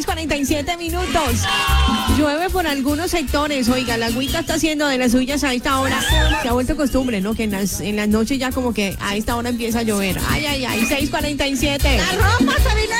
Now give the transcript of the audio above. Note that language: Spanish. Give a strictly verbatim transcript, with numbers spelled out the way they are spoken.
cuarenta y siete minutos. Llueve por algunos sectores. Oiga, la agüita está haciendo de las suyas a esta hora. Se ha vuelto costumbre, ¿no? Que en las, en las noches ya como que a esta hora empieza a llover. Ay, ay, ay, seis cuarenta y siete. La ropa se viene